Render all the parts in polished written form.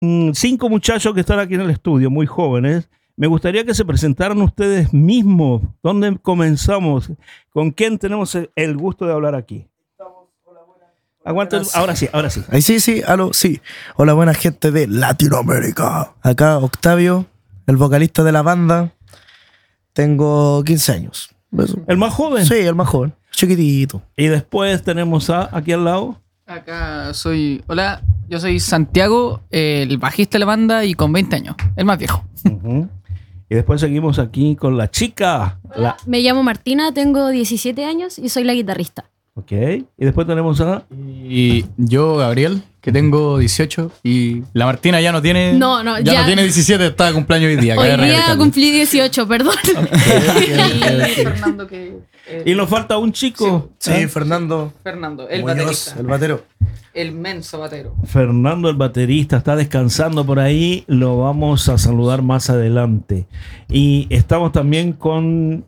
5 muchachos que están aquí en el estudio, muy jóvenes. Me gustaría que se presentaran ustedes mismos. ¿Dónde comenzamos? ¿Con quién tenemos el gusto de hablar aquí? Aguanta, ahora sí. Ahí sí, aló, sí. Hola, buena gente de Latinoamérica. Acá Octavio, el vocalista de la banda. Tengo 15 años. ¿Eso? ¿El más joven? Sí, el más joven, chiquitito. Y después tenemos aquí al lado. Acá hola, yo soy Santiago, el bajista de la banda y con 20 años, el más viejo. Uh-huh. Y después seguimos aquí con la chica. Me llamo Martina, tengo 17 años y soy la guitarrista. Ok. Y después tenemos a... Y yo, Gabriel, que tengo 18. Y la Martina ya no tiene... No tiene 17, está de cumpleaños hoy día. Hoy día cumplí 18, perdón. Y Fernando y nos falta un chico. Sí, Fernando, el Muñoz, baterista. el batero. El menso batero. Fernando, el baterista, está descansando por ahí. Lo vamos a saludar más adelante. Y estamos también con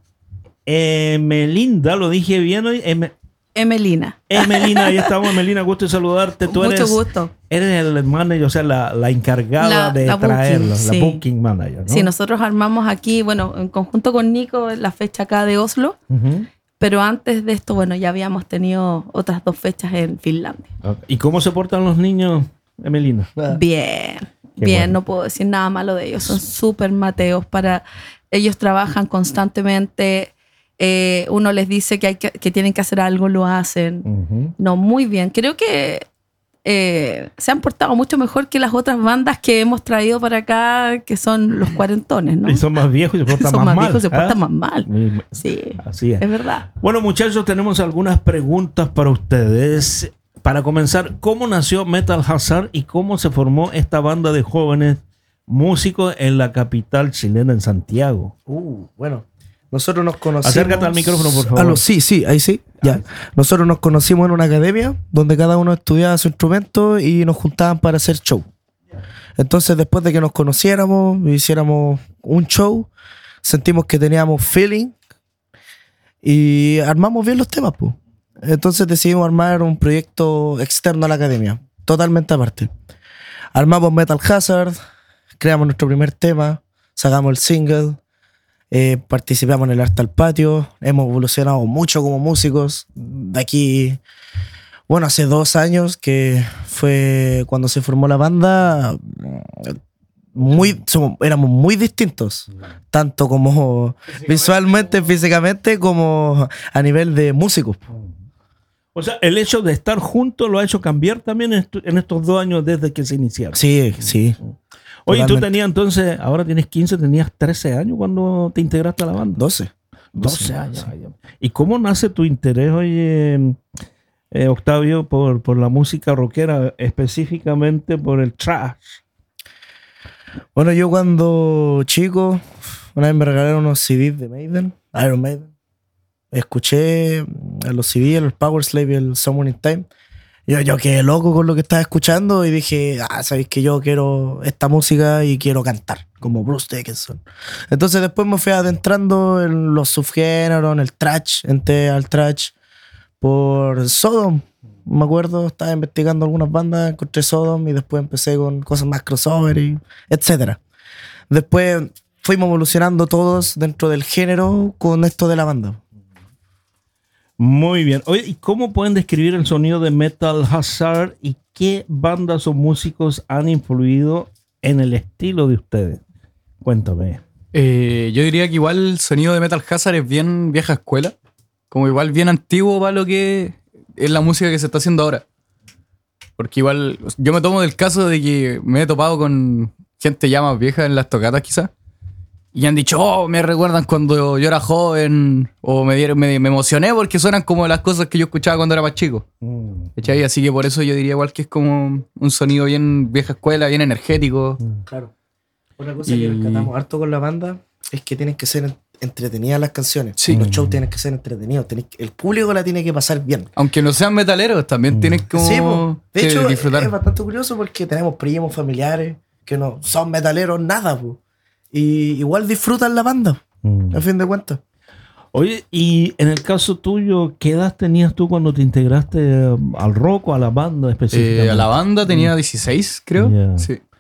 Melinda, lo dije bien hoy. Emelina. Emelina, ahí estamos, Emelina, gusto de saludarte. Tú Mucho gusto. Eres el manager, o sea, la encargada de traerlo, sí. la booking manager, ¿no? Sí, nosotros armamos aquí, bueno, en conjunto con Nico, la fecha acá de Oslo, pero antes de esto, bueno, ya habíamos tenido otras 2 fechas en Finlandia. ¿Y cómo se portan los niños, Emelina? Bien, bueno. No puedo decir nada malo de ellos, son súper mateos ellos trabajan constantemente. Uno les dice que tienen que hacer algo, lo hacen. No, muy bien. Creo que se han portado mucho mejor que las otras bandas que hemos traído para acá, que son los cuarentones, ¿no? Y son más viejos y se portan son más mal. Viejos, se portan más mal. Sí, así es. Es verdad. Bueno, muchachos, tenemos algunas preguntas para ustedes. Para comenzar, ¿cómo nació Metal Hazard y cómo se formó esta banda de jóvenes músicos en la capital chilena, en Santiago? Bueno. Nosotros nos conocimos... Acércate al micrófono, por favor. Sí, ahí sí. Ya. Nosotros nos conocimos en una academia donde cada uno estudiaba su instrumento y nos juntaban para hacer show. Entonces, después de que nos conociéramos, hiciéramos un show, sentimos que teníamos feeling y armamos bien los temas, pues. Entonces decidimos armar un proyecto externo a la academia, totalmente aparte. Armamos Metal Hazard, creamos nuestro primer tema, sacamos el single. Participamos en el Arte al Patio, hemos evolucionado mucho como músicos. De aquí, bueno, hace 2 años que fue cuando se formó la banda, éramos muy distintos, tanto como visualmente, físicamente, como a nivel de músicos. O sea, el hecho de estar juntos lo ha hecho cambiar también en estos 2 años desde que se iniciaron. Sí. Oye, totalmente. tú tenías entonces, ahora tienes 15, tenías 13 años cuando te integraste a la banda. 12 años. Sí. ¿Y cómo nace tu interés, oye, Octavio, por la música rockera, específicamente por el thrash? Bueno, yo cuando chico, una vez me regalaron unos CDs de Iron Maiden. Escuché los CDs, el Powerslave y el Somewhere in Time. Yo quedé loco con lo que estaba escuchando y dije, sabéis que yo quiero esta música y quiero cantar, como Bruce Dickinson. Entonces después me fui adentrando en los subgéneros, en el thrash, entré al thrash por Sodom. Me acuerdo, estaba investigando algunas bandas, encontré Sodom y después empecé con cosas más crossover y etcétera. Después fuimos evolucionando todos dentro del género con esto de la banda. Muy bien. Oye, ¿y cómo pueden describir el sonido de Metal Hazard y qué bandas o músicos han influido en el estilo de ustedes? Cuéntame. Yo diría que igual el sonido de Metal Hazard es bien vieja escuela, como igual bien antiguo para lo que es la música que se está haciendo ahora. Porque igual yo me tomo del caso de que me he topado con gente ya más vieja en las tocatas quizás. Y han dicho, me recuerdan cuando yo era joven, o me emocioné porque suenan como las cosas que yo escuchaba cuando era más chico. ¿Cachai? Así que por eso yo diría igual que es como un sonido bien vieja escuela, bien energético. Claro. Una cosa que rescatamos harto con la banda es que tienen que ser entretenidas las canciones. Sí. Los shows tienen que ser entretenidos. El público la tiene que pasar bien. Aunque no sean metaleros, también tienen como Sí, de hecho, disfrutar. es bastante curioso porque tenemos primos, familiares que no son metaleros, nada, po. Y igual disfrutan la banda, a fin de cuentas. Oye, y en el caso tuyo, ¿qué edad tenías tú cuando te integraste al rock o a la banda específicamente? A la banda tenía 16, creo. Yeah. Sí.